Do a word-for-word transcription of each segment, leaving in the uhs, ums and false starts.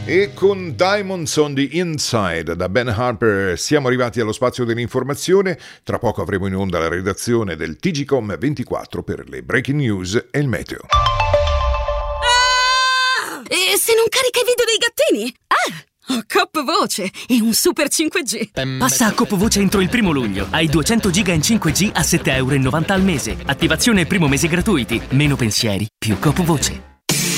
E con Diamonds on the Inside da Ben Harper siamo arrivati allo spazio dell'informazione. Tra poco avremo in onda la redazione del T G Com ventiquattro per le breaking news e il meteo. Ah! E se non carica i video dei gattini? Ah! Ho Coop Voce e un super cinque G. Passa a Coop Voce entro il primo luglio. Hai duecento giga in cinque G a sette virgola novanta euro al mese. Attivazione primo mese gratuiti. Meno pensieri, più Coop Voce.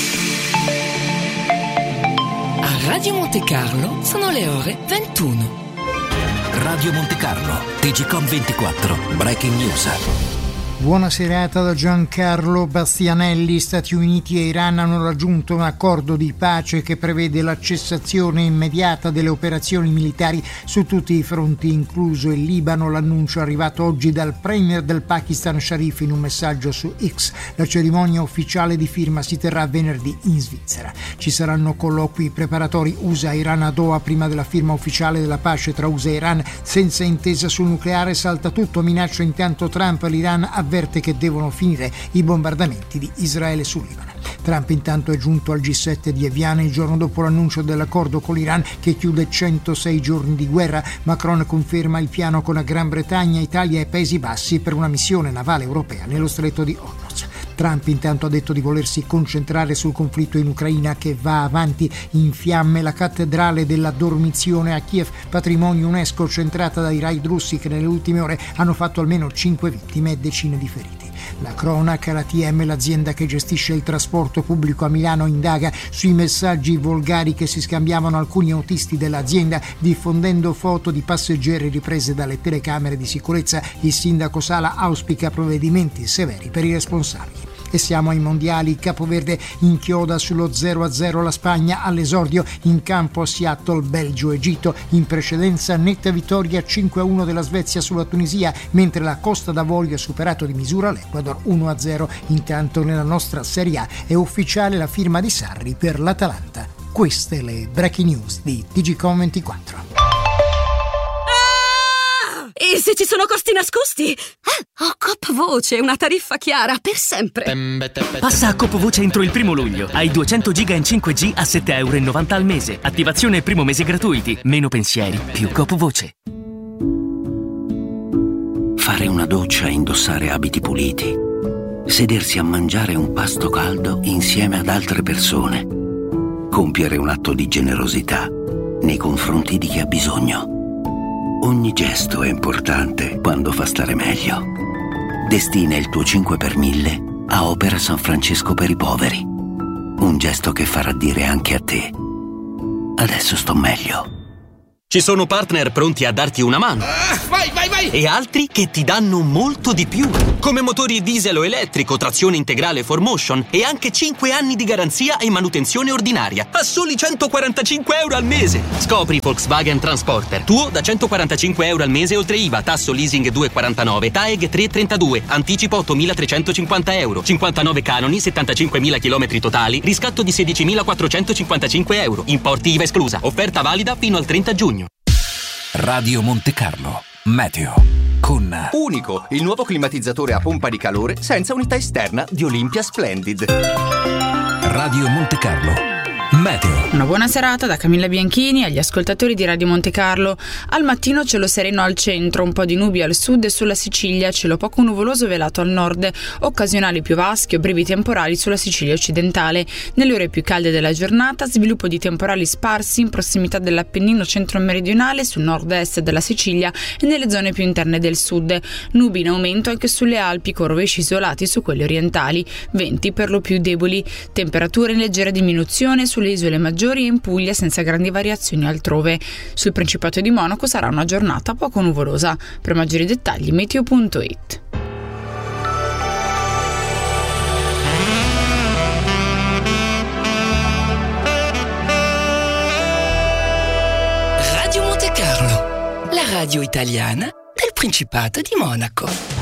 Radio Monte Carlo sono le ore ventuno. Radio Monte Carlo, T G Com ventiquattro, Breaking News. Buona serata da Giancarlo Bastianelli. Stati Uniti e Iran hanno raggiunto un accordo di pace che prevede la cessazione immediata delle operazioni militari su tutti i fronti, incluso il Libano. L'annuncio è arrivato oggi dal premier del Pakistan Sharif in un messaggio su X. La cerimonia ufficiale di firma si terrà venerdì in Svizzera. Ci saranno colloqui preparatori U S A-Iran a Doha prima della firma ufficiale della pace tra U S A e Iran. Senza intesa sul nucleare salta tutto, minaccia intanto Trump. L'Iran avverte che devono finire i bombardamenti di Israele sul Libano. Trump intanto è giunto al G sette di Evian il giorno dopo l'annuncio dell'accordo con l'Iran che chiude centosei giorni di guerra. Macron conferma il piano con la Gran Bretagna, Italia e Paesi Bassi per una missione navale europea nello stretto di Hormuz. Trump intanto ha detto di volersi concentrare sul conflitto in Ucraina che va avanti. In fiamme la cattedrale della Dormizione a Kiev, patrimonio UNESCO, centrata dai raid russi che nelle ultime ore hanno fatto almeno cinque vittime e decine di feriti. La cronaca, la T M, l'azienda che gestisce il trasporto pubblico a Milano, indaga sui messaggi volgari che si scambiavano alcuni autisti dell'azienda diffondendo foto di passeggeri riprese dalle telecamere di sicurezza. Il sindaco Sala auspica provvedimenti severi per i responsabili. E siamo ai mondiali. Capoverde inchioda sullo zero a zero la Spagna all'esordio in campo a Seattle. Belgio-Egitto in precedenza, netta vittoria cinque a uno della Svezia sulla Tunisia, mentre la Costa d'Avorio ha superato di misura l'Ecuador uno a zero. Intanto nella nostra Serie A è ufficiale la firma di Sarri per l'Atalanta. Queste le breaking news di T G Com ventiquattro. E se ci sono costi nascosti? Ah, ho Coop Voce, una tariffa chiara per sempre. Passa a Coop Voce entro il primo luglio. Hai duecento giga in cinque G a sette virgola novanta euro al mese. Attivazione primo mese gratuiti. Meno pensieri, più Coop Voce. Fare una doccia e indossare abiti puliti. Sedersi a mangiare un pasto caldo insieme ad altre persone. Compiere un atto di generosità nei confronti di chi ha bisogno. Ogni gesto è importante quando fa stare meglio. Destina il tuo cinque per mille a Opera San Francesco per i poveri. Un gesto che farà dire anche a te: adesso sto meglio. Ci sono partner pronti a darti una mano. Ah, vai, vai, vai! E altri che ti danno molto di più. Come motori diesel o elettrico, trazione integrale four motion e anche cinque anni di garanzia e manutenzione ordinaria a soli centoquarantacinque euro al mese. Scopri Volkswagen Transporter. Tuo da centoquarantacinque euro al mese oltre I V A, tasso leasing due virgola quarantanove, T A E G tre virgola trentadue, anticipo ottomilatrecentocinquanta euro, cinquantanove canoni, settantacinquemila chilometri totali, riscatto di sedicimilaquattrocentocinquantacinque euro, importi I V A esclusa. Offerta valida fino al trenta giugno. Radio Monte Carlo, meteo con Unico, il nuovo climatizzatore a pompa di calore senza unità esterna di Olympia Splendid. Radio Monte Carlo, meteo. Una buona serata da Camilla Bianchini agli ascoltatori di Radio Monte Carlo. Al mattino cielo sereno al centro, un po' di nubi al sud e sulla Sicilia, cielo poco nuvoloso velato al nord, occasionali piovaschi o brevi temporali sulla Sicilia occidentale. Nelle ore più calde della giornata, sviluppo di temporali sparsi in prossimità dell'Appennino centro-meridionale, sul nord-est della Sicilia e nelle zone più interne del sud. Nubi in aumento anche sulle Alpi, con rovesci isolati su quelle orientali. Venti per lo più deboli. Temperature in leggera diminuzione sulle isole maggiori e in Puglia, senza grandi variazioni altrove. Sul Principato di Monaco sarà una giornata poco nuvolosa. Per maggiori dettagli meteo punto it. Radio Monte Carlo, la radio italiana del Principato di Monaco.